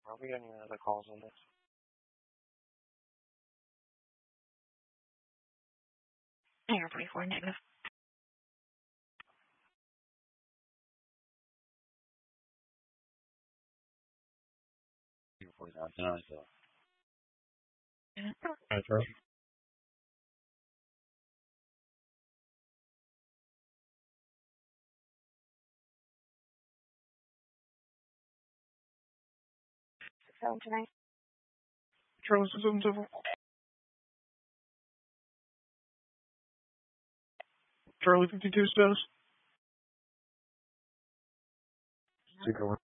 Are we getting other calls on this? You're pretty four negative. Before that, done, so. Yeah. That's right. So tonight. Charles is on civil. Charlie 52 status. Secret one.